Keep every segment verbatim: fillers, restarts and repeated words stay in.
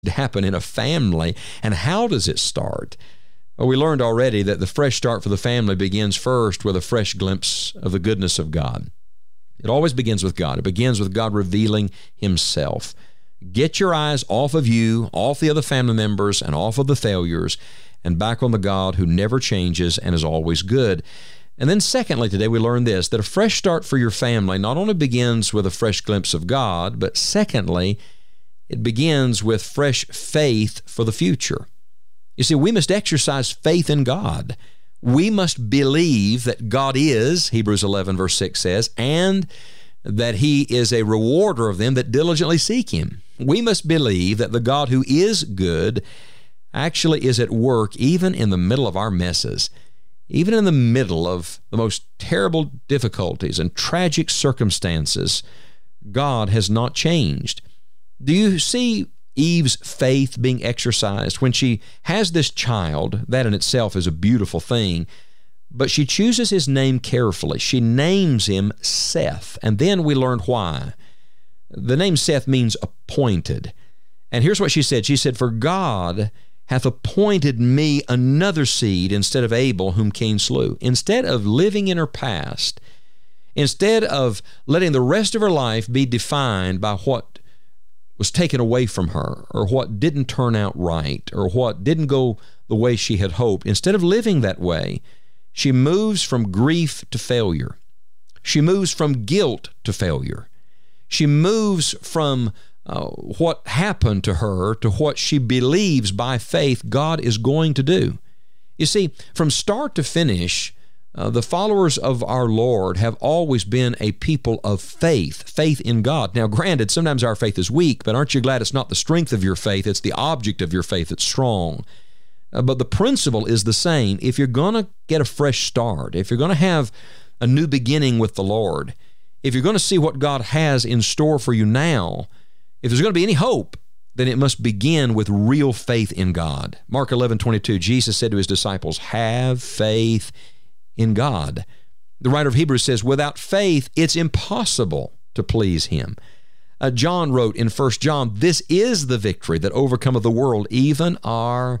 to happen in a family, and how does it start? Well, we learned already that the fresh start for the family begins first with a fresh glimpse of the goodness of God. It always begins with God. It begins with God revealing Himself. Get your eyes off of you, off the other family members, and off of the failures, and back on the God who never changes and is always good. And then secondly, today we learned this, that a fresh start for your family not only begins with a fresh glimpse of God, but secondly, it begins with fresh faith for the future. You see, we must exercise faith in God. We must believe that God is, Hebrews eleven verse six says, and that He is a rewarder of them that diligently seek Him. We must believe that the God who is good actually is at work even in the middle of our messes, even in the middle of the most terrible difficulties and tragic circumstances. God has not changed. Do you see Eve's faith being exercised when she has this child? That in itself is a beautiful thing, but she chooses his name carefully. She names him Seth, and then we learn why. The name Seth means appointed. And here's what she said. She said, "For God hath appointed me another seed instead of Abel, whom Cain slew." Instead of living in her past, instead of letting the rest of her life be defined by what was taken away from her, or what didn't turn out right, or what didn't go the way she had hoped, instead of living that way, she moves from grief to failure. She moves from guilt to failure. She moves from uh, what happened to her to what she believes by faith God is going to do. You see, from start to finish, Uh, the followers of our Lord have always been a people of faith, faith in God. Now, granted, sometimes our faith is weak, but aren't you glad it's not the strength of your faith, it's the object of your faith that's strong. Uh, but the principle is the same. If you're going to get a fresh start, if you're going to have a new beginning with the Lord, if you're going to see what God has in store for you now, if there's going to be any hope, then it must begin with real faith in God. Mark eleven twenty-two, Jesus said to His disciples, "Have faith in God." The writer of Hebrews says, without faith, it's impossible to please Him. Uh, John wrote in First John, "This is the victory that overcometh the world, even our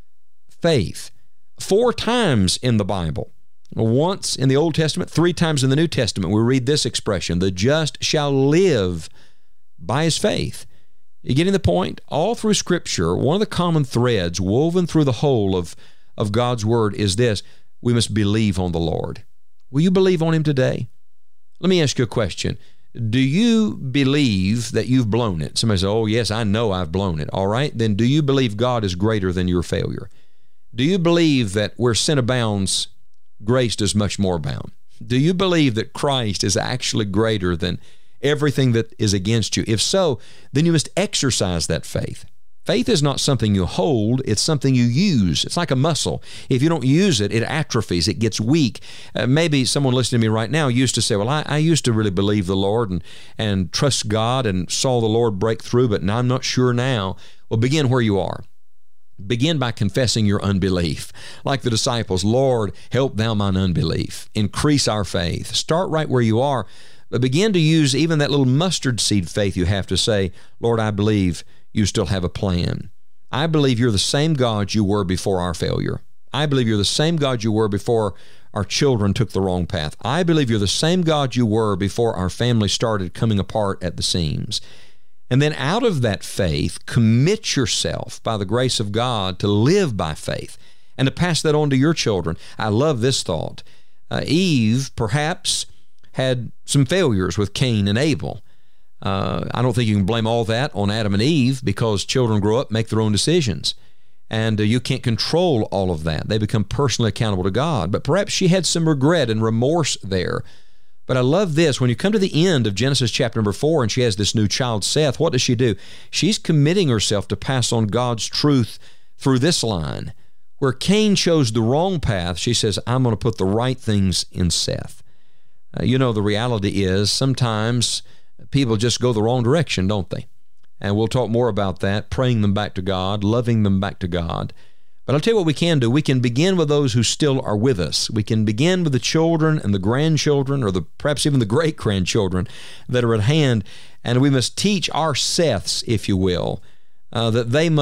faith." Four times in the Bible, once in the Old Testament, three times in the New Testament, we read this expression, "The just shall live by his faith." You getting the point? All through Scripture, one of the common threads woven through the whole of, of God's Word is this: we must believe on the Lord. Will you believe on Him today? Let me ask you a question. Do you believe that you've blown it? Somebody says, "Oh, yes, I know I've blown it." All right, then do you believe God is greater than your failure? Do you believe that where sin abounds, grace does much more abound? Do you believe that Christ is actually greater than everything that is against you? If so, then you must exercise that faith. Faith is not something you hold, it's something you use. It's like a muscle. If you don't use it, it atrophies, it gets weak. Uh, maybe someone listening to me right now used to say, well, I, I used to really believe the Lord and, and trust God and saw the Lord break through, but now I'm not sure now. Well, begin where you are. Begin by confessing your unbelief. Like the disciples, "Lord, help thou mine unbelief." Increase our faith. Start right where you are, but begin to use even that little mustard seed faith you have to say, "Lord, I believe you still have a plan. I believe you're the same God you were before our failure. I believe you're the same God you were before our children took the wrong path. I believe you're the same God you were before our family started coming apart at the seams." And then out of that faith, commit yourself by the grace of God to live by faith and to pass that on to your children. I love this thought. Uh, Eve perhaps had some failures with Cain and Abel. Uh, I don't think you can blame all that on Adam and Eve, because children grow up, make their own decisions. And uh, you can't control all of that. They become personally accountable to God. But perhaps she had some regret and remorse there. But I love this. When you come to the end of Genesis chapter number four and she has this new child, Seth, what does she do? She's committing herself to pass on God's truth through this line. Where Cain chose the wrong path, she says, I'm going to put the right things in Seth. Uh, you know, the reality is sometimes people just go the wrong direction, don't they? And we'll talk more about that, praying them back to God, loving them back to God. But I'll tell you what we can do. We can begin with those who still are with us. We can begin with the children and the grandchildren, or the perhaps even the great-grandchildren that are at hand, and we must teach our Seths, if you will, uh, that they